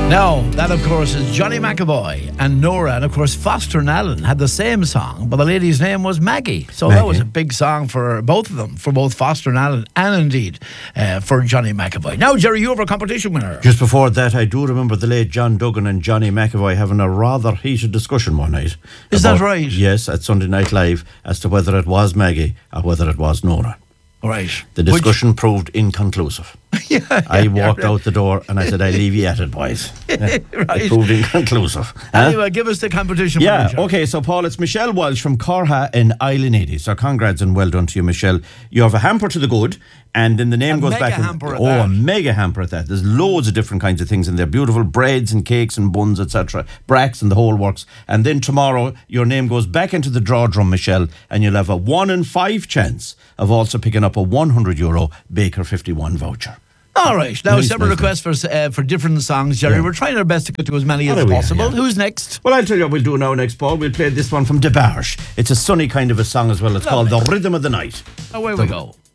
Now, that of course is Johnny McAvoy and Nora, and of course Foster and Allen had the same song, but the lady's name was Maggie. So that was a big song for both of them, for both Foster and Allen, and indeed for Johnny McAvoy. Now, Jerry, you have a competition winner. Just before that, I do remember the late John Duggan and Johnny McAvoy having a rather heated discussion one night. Is that right? Yes, at Sunday Night Live, as to whether it was Maggie or whether it was Nora. Right. The discussion proved inconclusive. I walked out the door and I said, I leave you at it, boys. Right. It proved inconclusive. Anyway, give us the competition. Yeah, winner, okay, so Paul, it's Michelle Walsh from Corha in Island. So congrats and well done to you, Michelle. You have a hamper to the good, and then the name goes back. A mega hamper at that. There's loads of different kinds of things in there. Beautiful breads and cakes and buns, etc. Bracks and the whole works. And then tomorrow, your name goes back into the draw drum, Michelle, and you'll have a 1 in 5 chance of also picking up a €100 Baker 51 voucher. All right. Now, several requests for different songs, Jerry. We're trying our best to get to as many as possible. Who's next? Well, I'll tell you what we'll do now next, Paul. We'll play this one from DeBarge. It's a sunny kind of a song as well. It's called The Rhythm of the Night. Away we go.